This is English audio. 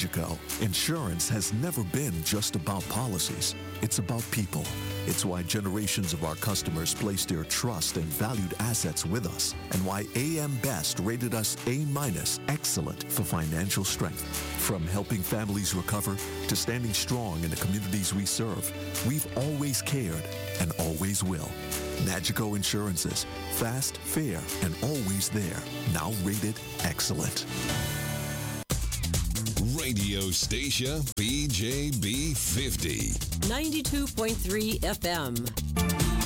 Magico, insurance has never been just about policies. It's about people. It's why generations of our customers place their trust and valued assets with us, and why AM Best rated us A-, excellent for financial strength. From helping families recover to standing strong in the communities we serve, we've always cared and always will. Magico Insurances, fast, fair, and always there. Now rated excellent. Radio station PJB 50. 92.3 FM.